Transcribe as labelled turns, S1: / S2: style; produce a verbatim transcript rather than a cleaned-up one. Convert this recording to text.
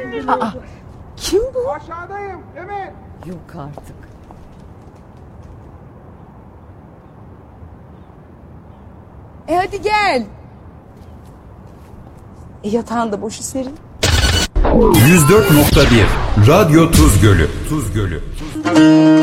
S1: Aa, kim bu?
S2: Aşağıdayım. Evet.
S1: Yok artık. E hadi gel. E yatağın da boşu serin.
S3: yüz dört nokta bir Radyo Tuz Gölü. Tuz Gölü.